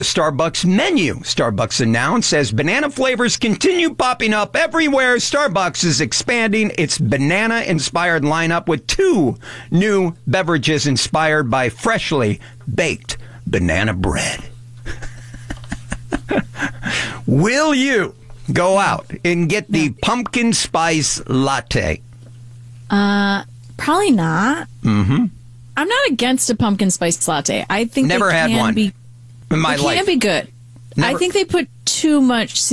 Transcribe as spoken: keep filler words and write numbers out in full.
Starbucks menu. Starbucks announced as banana flavors continue popping up everywhere, Starbucks is expanding its banana-inspired lineup with two new beverages inspired by freshly baked banana bread. Will you go out and get the pumpkin spice latte? Uh, probably not. Mm-hmm. I'm not against a pumpkin spice latte. I think Never they had can one be, in my they life. can be good. Never. I think they put too much